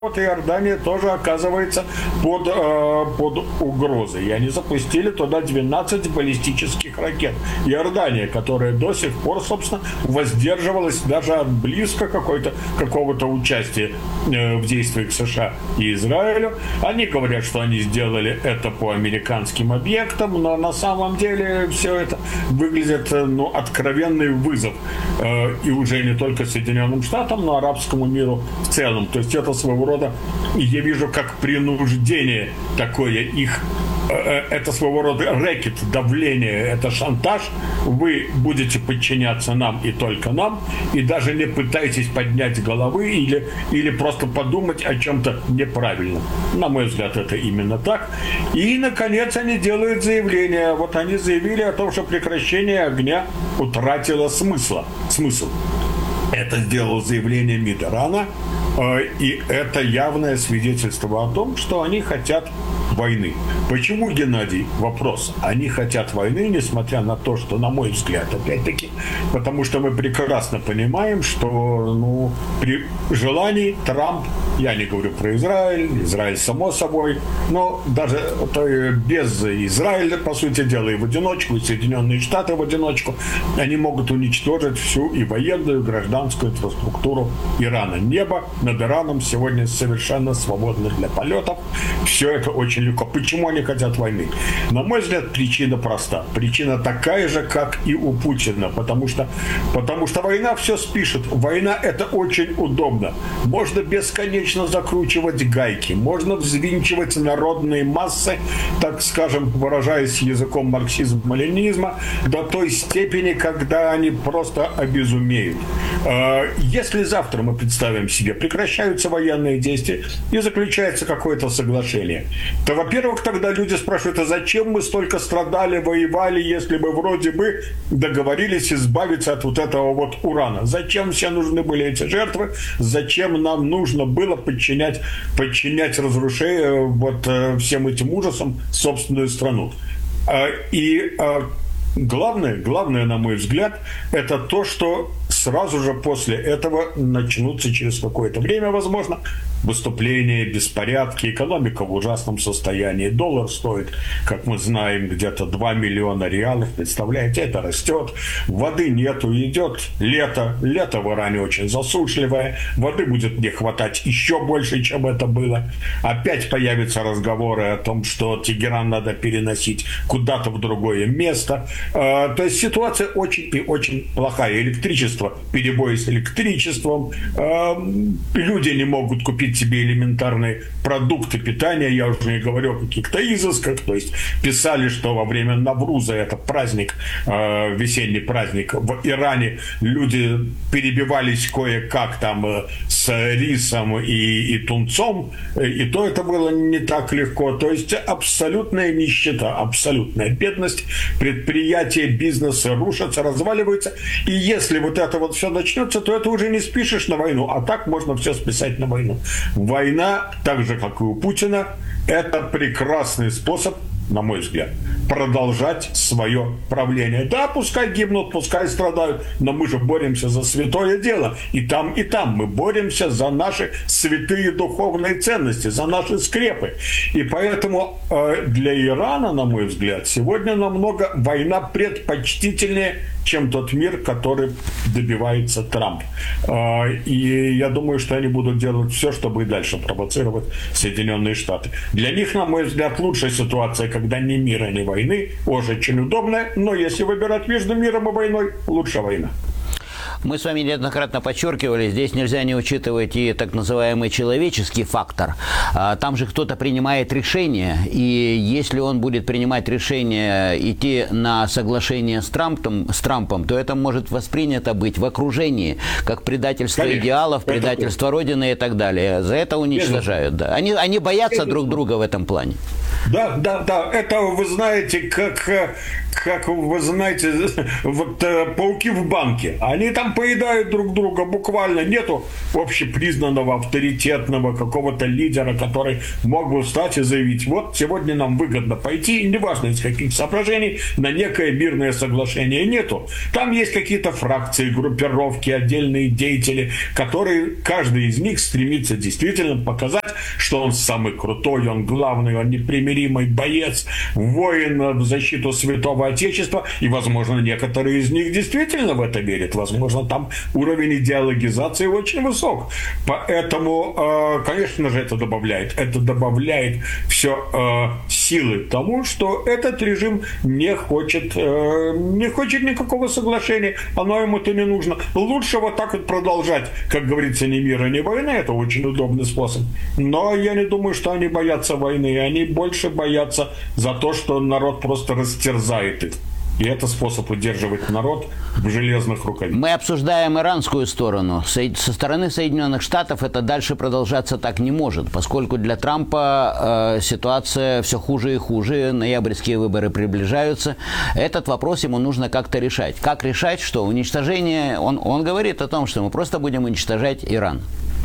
Вот Иордания тоже оказывается под угрозой. И они запустили туда 12 баллистических ракет. Иордания, которая до сих пор, собственно, воздерживалась даже от близко какого-то участия в действиях США и Израилю. Они говорят, что они сделали это по американским объектам, но на самом деле все это выглядит, откровенный вызов. И уже не только Соединенным Штатам, но и арабскому миру в целом. То есть это своего рода, я вижу, как принуждение такое их, это своего рода рэкет, давление, это шантаж. Вы будете подчиняться нам и только нам, и даже не пытайтесь поднять головы или просто подумать о чем-то неправильном. На мой взгляд, это именно так. И, наконец, они делают заявление. Вот они заявили о том, что прекращение огня утратило смысл. Это сделал заявление МИД Ирана, и это явное свидетельство о том, что они хотят войны. Почему, Геннадий? Вопрос. Они хотят войны, несмотря на то, что, на мой взгляд, опять-таки, потому что мы прекрасно понимаем, что при желании Трамп, я не говорю про Израиль само собой, но даже без Израиля, по сути дела, и в одиночку, и Соединенные Штаты в одиночку, они могут уничтожить всю и военную, и гражданскую инфраструктуру Ирана. Небо над Ираном сегодня совершенно свободно для полетов. Все это очень легко. Почему они хотят войны? На мой взгляд, причина проста. Причина такая же, как и у Путина. Потому что война все спишет. Война – это очень удобно. Можно бесконечно закручивать гайки. Можно взвинчивать народные массы, так скажем, выражаясь языком марксизма-ленинизма, до той степени, когда они просто обезумеют. Если завтра мы представим себе, прекращаются военные действия и заключается какое-то соглашение, то, во-первых, тогда люди спрашивают, а зачем мы столько страдали, воевали, если мы вроде бы договорились избавиться от вот этого вот урана? Зачем все нужны были эти жертвы? Зачем нам нужно было подчинять разрушение всем этим ужасам собственную страну? И главное, на мой взгляд, это то, что сразу же после этого начнутся через какое-то время, возможно, выступления, беспорядки, экономика в ужасном состоянии. Доллар стоит, как мы знаем, где-то 2 миллиона реалов. Представляете, это растет. Воды нету, идет лето. Лето в Иране очень засушливое. Воды будет не хватать еще больше, чем это было. Опять появятся разговоры о том, что Тегеран надо переносить куда-то в другое место. То есть ситуация очень и очень плохая. Электричество, перебои с электричеством. Люди не могут купить себе элементарные продукты питания, я уже не говорю о каких-то изысках, то есть писали, что во время Навруза, это праздник, весенний праздник, в Иране люди перебивались кое-как там с рисом и тунцом, и то это было не так легко, то есть абсолютная нищета, абсолютная бедность, предприятия, бизнесы рушатся, разваливаются, и если вот это вот все начнется, то это уже не спишешь на войну, а так можно все списать на войну. Война, так же, как и у Путина, это прекрасный способ, на мой взгляд, продолжать свое правление. Да, пускай гибнут, пускай страдают, но мы же боремся за святое дело. И там мы боремся за наши святые духовные ценности, за наши скрепы. И поэтому для Ирана, на мой взгляд, сегодня намного война предпочтительнее, чем тот мир, который добивается Трамп. И я думаю, что они будут делать все, чтобы и дальше провоцировать Соединенные Штаты. Для них, на мой взгляд, лучшая ситуация, когда ни мира, ни войны, очень удобная, но если выбирать между миром и войной, лучше война. Мы с вами неоднократно подчеркивали, здесь нельзя не учитывать и так называемый человеческий фактор. Там же кто-то принимает решение, и если он будет принимать решение идти на соглашение с Трампом, то это может воспринято быть в окружении как предательство идеалов, предательство Родины и так далее. За это уничтожают. Да. Они боятся друг друга в этом плане. Да, да, да. Это вы знаете, как вы знаете, вот пауки в банке. Они там поедают друг друга буквально. Нету общепризнанного авторитетного какого-то лидера, который мог бы встать и заявить: вот сегодня нам выгодно пойти, неважно из каких соображений, на некое мирное соглашение. Нету. Там есть какие-то фракции, группировки, отдельные деятели, которые, каждый из них стремится действительно показать, что он самый крутой, он главный, он непримиримый боец, воин в защиту святого Отечества, и, возможно, некоторые из них действительно в это верят. Возможно, там уровень идеологизации очень высок. Поэтому, конечно же, это добавляет все силы тому, что этот режим не хочет никакого соглашения. Оно ему-то не нужно. Лучше вот так вот продолжать, как говорится, ни мира, ни войны. Это очень удобный способ. Но я не думаю, что они боятся войны. Они больше боятся за то, что народ просто растерзает их. И это способ удерживать народ в железных рукавицах. Мы обсуждаем иранскую сторону. Со стороны Соединенных Штатов это дальше продолжаться так не может, поскольку для Трампа ситуация все хуже и хуже, ноябрьские выборы приближаются. Этот вопрос ему нужно как-то решать. Как решать, что уничтожение... Он говорит о том, что мы просто будем уничтожать Иран.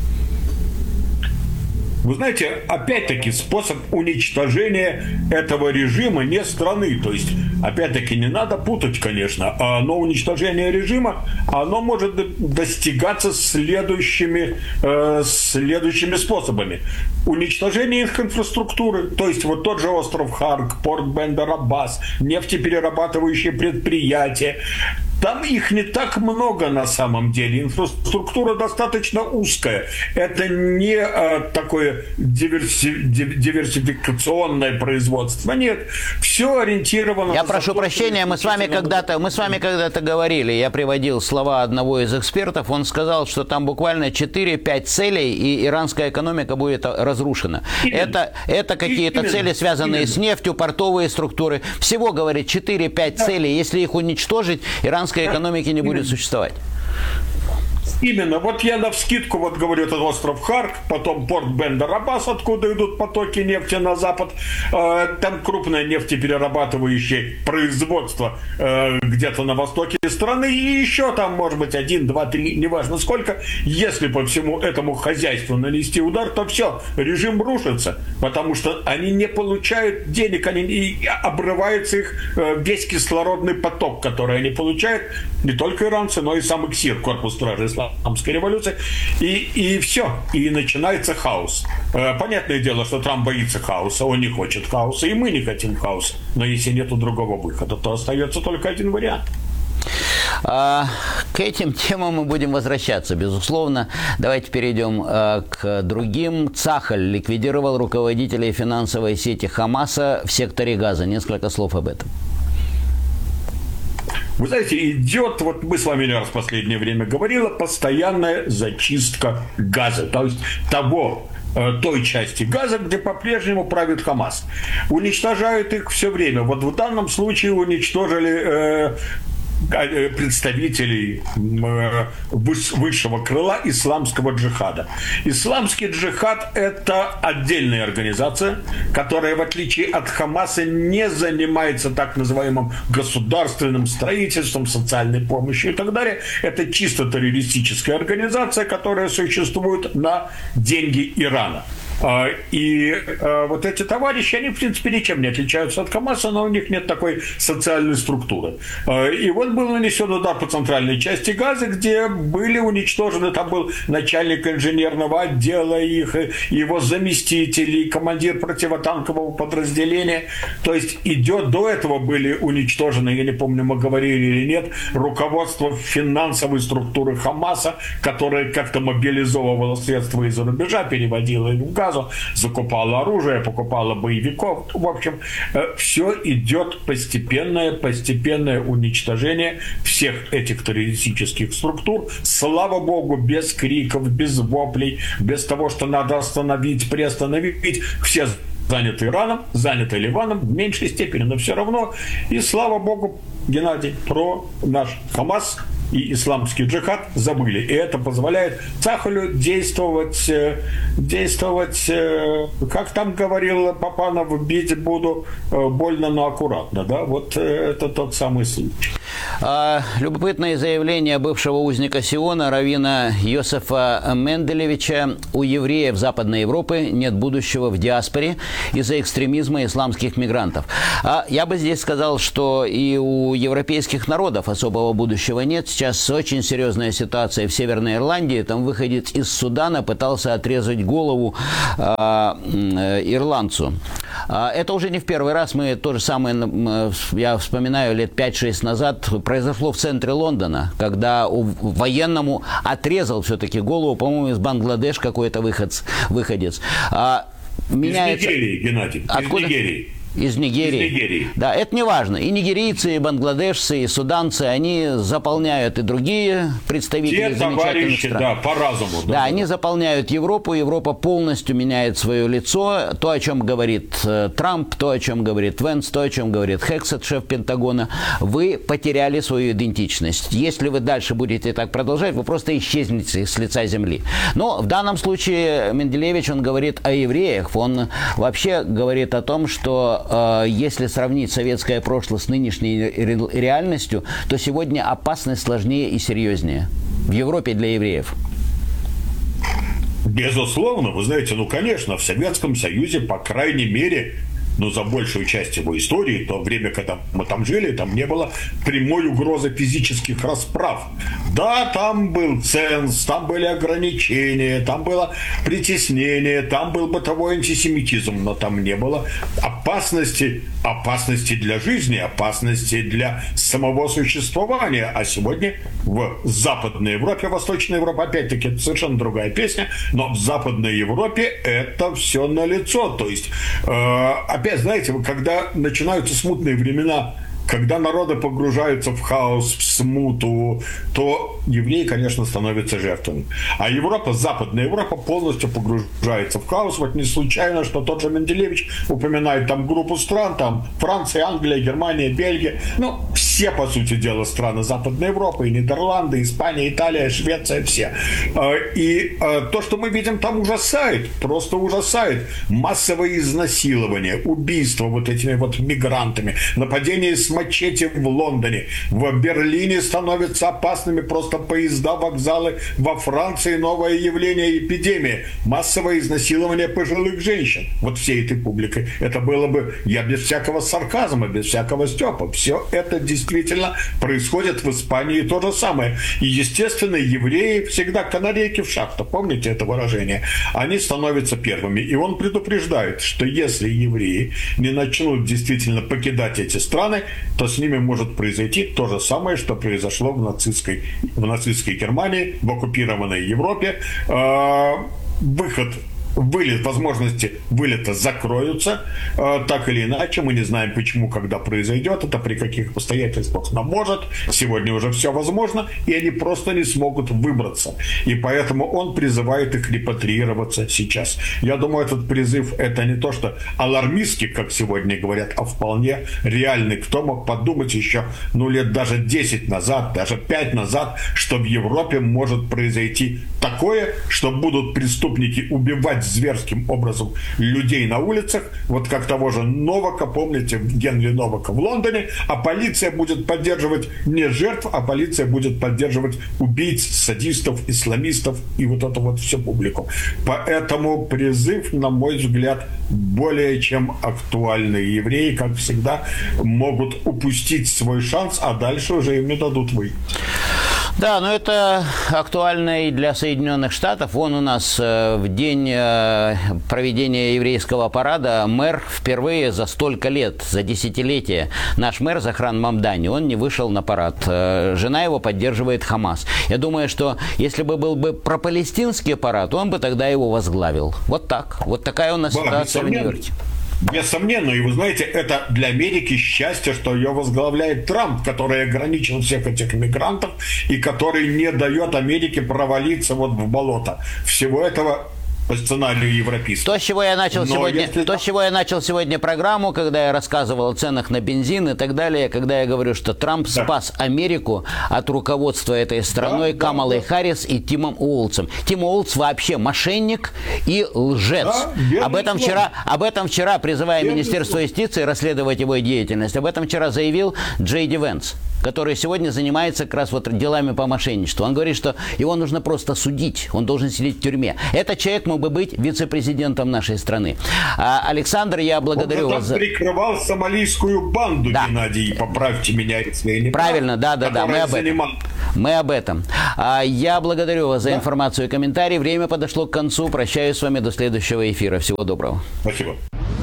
Вы знаете, опять-таки, способ уничтожения этого режима не страны. То есть, опять-таки, не надо путать, конечно, но уничтожение режима, оно может достигаться следующими способами. Уничтожение их инфраструктуры, то есть вот тот же остров Харк, порт Бендер-Аббас, нефтеперерабатывающие предприятия. Там их не так много на самом деле. Инфраструктура достаточно узкая. Это не такое диверсификационное производство. Нет, все ориентировано... Я прошу прощения, мы с вами когда-то говорили, я приводил слова одного из экспертов, он сказал, что там буквально 4-5 целей, и иранская экономика будет разрушена. Это какие-то цели, связанные с нефтью, портовые структуры. Всего, говорит, 4-5 целей. Если их уничтожить, иранская экономики не будет существовать. Именно. Вот я навскидку вот говорю, этот остров Харк, потом порт Бендер-Аббас, откуда идут потоки нефти на запад. Там крупное нефтеперерабатывающее производство где-то на востоке страны. И еще там, может быть, 1, 2, 3, неважно сколько. Если по всему этому хозяйству нанести удар, то все, режим рушится. Потому что они не получают денег, и обрывается их весь кислородный поток, который они получают. Не только иранцы, но и сам ИКСИР, корпус стражи исламской революции, и все, и начинается хаос. Понятное дело, что Трамп боится хаоса, он не хочет хаоса, и мы не хотим хаоса, но если нету другого выхода, то остается только один вариант. К этим темам мы будем возвращаться, безусловно. Давайте перейдем к другим. Цахаль ликвидировал руководителей финансовой сети Хамаса в секторе Газа. Несколько слов об этом. Вы знаете, идет, вот мы с вами не раз в последнее время говорили, постоянная зачистка газа, то есть той части газа, где по-прежнему правит Хамас. Уничтожают их все время. Вот в данном случае уничтожили представителей высшего крыла исламского джихада. Исламский джихад – это отдельная организация, которая, в отличие от Хамаса, не занимается так называемым государственным строительством, социальной помощью и так далее. Это чисто террористическая организация, которая существует на деньги Ирана. И вот эти товарищи, они, в принципе, ничем не отличаются от Хамаса, но у них нет такой социальной структуры. И вот был нанесен удар по центральной части Газа, где были уничтожены, там был начальник инженерного отдела, его заместители, командир противотанкового подразделения. То есть до этого были уничтожены, я не помню, мы говорили или нет, руководство финансовой структуры Хамаса, которое как-то мобилизовывало средства из-за рубежа, переводило их в Газу, закупала оружие, покупала боевиков. В общем, все идет постепенное уничтожение всех этих террористических структур. Слава богу, без криков, без воплей, без того, что надо остановить, приостановить. Все заняты Ираном, заняты Ливаном в меньшей степени, но все равно. И слава богу, Геннадий, про наш Хамас и исламский джихад забыли. И это позволяет Цахалю действовать, как там говорил Папанов, бить буду больно, но аккуратно. Да? Вот это тот самый случай. Любопытное заявление бывшего узника Сиона раввина Йосефа Менделевича: у евреев Западной Европы нет будущего в диаспоре из-за экстремизма исламских мигрантов. Я бы здесь сказал, что и у европейских народов особого будущего нет. Сейчас очень серьезная ситуация в Северной Ирландии. Там выходец из Судана пытался отрезать голову ирландцу. Это уже не в первый раз. Мы то же самое, я вспоминаю, лет 5-6 назад произошло в центре Лондона, когда военному отрезал все-таки голову, по-моему, из Бангладеш какой-то выходец. Меняется... Из Нигерии, Геннадий. Откуда? Из Нигерии. Из Нигерии. Из Нигерии. Да, это не важно. И нигерийцы, и бангладешцы, и суданцы, они заполняют, и другие представители замечательных стран. Да, по разуму. Да, они заполняют Европу. Европа полностью меняет свое лицо. То, о чем говорит Трамп, то, о чем говорит Венс, то, о чем говорит Хексет, шеф Пентагона. Вы потеряли свою идентичность. Если вы дальше будете так продолжать, вы просто исчезнете с лица земли. Но в данном случае Менделевич, он говорит о евреях. Он вообще говорит о том, что если сравнить советское прошлое с нынешней реальностью, то сегодня опасность сложнее и серьезнее в Европе для евреев. Безусловно, вы знаете, конечно, в Советском Союзе, по крайней мере, за большую часть его истории, то время, когда мы там жили, там не было прямой угрозы физических расправ. Да, там был ценз, там были ограничения, там было притеснение, там был бытовой антисемитизм, но там не было опасности для жизни, опасности для самого существования. А сегодня в Западной Европе, Восточной Европе, опять-таки, это совершенно другая песня, но в Западной Европе это все налицо. То есть, опять, знаете, когда начинаются смутные времена, когда народы погружаются в хаос, в смуту, то евреи, конечно, становятся жертвами. А Европа, Западная Европа полностью погружается в хаос. Вот не случайно, что тот же Менделевич упоминает там группу стран, там Франция, Англия, Германия, Бельгия. Все, по сути дела, страны Западной Европы, и Нидерланды, Испания, Италия, Швеция, все. И то, что мы видим там, ужасает, просто ужасает. Массовое изнасилование, убийство вот этими вот мигрантами, нападение с мачете в Лондоне. В Берлине становятся опасными просто поезда, вокзалы. Во Франции новое явление, эпидемия. Массовое изнасилование пожилых женщин. Вот всей этой публикой. Это было бы, я без всякого сарказма, без всякого стёпа. Все это действительно происходит в Испании то же самое. И, естественно, евреи всегда канарейки в шахтах. Помните это выражение? Они становятся первыми. И он предупреждает, что если евреи не начнут действительно покидать эти страны, то с ними может произойти то же самое, что произошло в нацистской Германии, в оккупированной Европе. Возможности вылета закроются, так или иначе. Мы не знаем, почему, когда произойдет это, при каких обстоятельствах. Но может, сегодня уже все возможно, и они просто не смогут выбраться. И поэтому он призывает их репатриироваться сейчас. Я думаю, этот призыв — это не то, что алармистский, как сегодня говорят, а вполне реальный. Кто мог подумать еще, лет даже 10 назад, даже 5 назад, что в Европе может произойти такое, что будут преступники убивать зверским образом людей на улицах, вот как того же Новака, помните, Генри Новака в Лондоне, а полиция будет поддерживать не жертв, а полиция будет поддерживать убийц, садистов, исламистов и вот эту вот всю публику. Поэтому призыв, на мой взгляд, более чем актуальный. Евреи, как всегда, могут упустить свой шанс, а дальше уже им не дадут выйти. Да, но это актуально и для Соединенных Штатов. Вон у нас в день проведения еврейского парада мэр впервые за столько лет, за десятилетия, наш мэр Захран Мамдани, он не вышел на парад. Жена его поддерживает Хамас. Я думаю, что если бы был бы пропалестинский парад, он бы тогда его возглавил. Вот так. Вот такая у нас ситуация в Нью-Йорке. Несомненно, и вы знаете, это для Америки счастье, что ее возглавляет Трамп, который ограничил всех этих мигрантов и который не дает Америке провалиться вот в болото. Всего этого по сценарию европейскому. То, с чего я начал сегодня, если то, с чего я начал сегодня программу, когда я рассказывал о ценах на бензин и так далее, когда я говорю, что Трамп спас Америку от руководства этой страной Камалой Харрис и Тимом Уолтсом. Тим Уолтс вообще мошенник и лжец. Об этом вчера, призывая Министерство юстиции расследовать его деятельность, об этом вчера заявил Джей Ди Венс, который сегодня занимается как раз вот делами по мошенничеству. Он говорит, что его нужно просто судить, он должен сидеть в тюрьме. Этот человек мог бы быть вице-президентом нашей страны. Александр, я благодарю вас. Он прикрывал сомалийскую банду, Геннадий, поправьте меня, если я не прав. Правильно, да, мы об этом. Я благодарю вас за информацию и комментарии. Время подошло к концу. Прощаюсь с вами до следующего эфира. Всего доброго. Спасибо.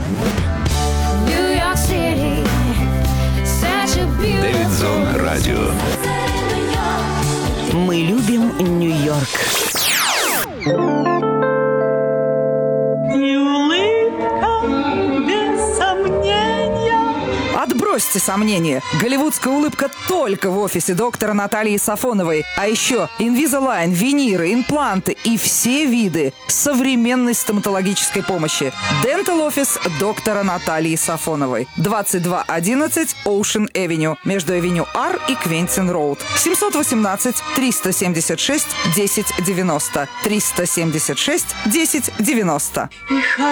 Дэвидсон Радио. Мы любим Нью-Йорк. Отбросьте сомнения. Голливудская улыбка только в офисе доктора Натальи Сафоновой. А еще Invisalign, виниры, импланты и все виды современной стоматологической помощи. Dental Office доктора Натальи Сафоновой. 2211 Ocean Avenue. Между Авеню R и Квентин Роуд. 718-376-1090. 376-1090.